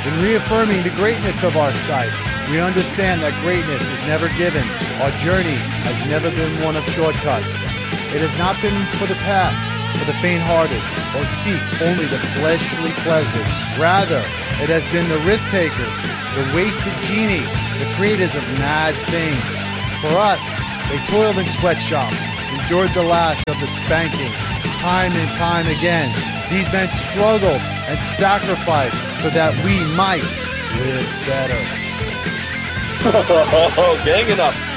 In reaffirming the greatness of our site, we understand that greatness is never given. Our journey has never been one of shortcuts. It has not been for the path, for the faint-hearted, or seek only the fleshly pleasures. Rather, it has been the risk-takers, the wasted genie, the creators of mad things. For us, they toiled in sweatshops, endured the lash of the spanking. Time and time again, these men struggled and sacrificed so that we might live better. Ganging up.